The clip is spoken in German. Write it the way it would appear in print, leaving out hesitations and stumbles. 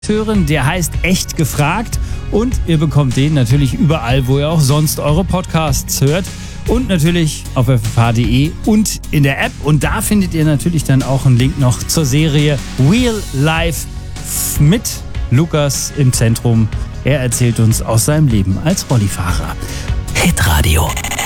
hören, der heißt Echt gefragt und ihr bekommt den natürlich überall, wo ihr auch sonst eure Podcasts hört und natürlich auf ffh.de und in der App und da findet ihr natürlich dann auch einen Link noch zur Serie Real Life mit Lukas im Zentrum. Er erzählt uns aus seinem Leben als Rollifahrer. Hitradio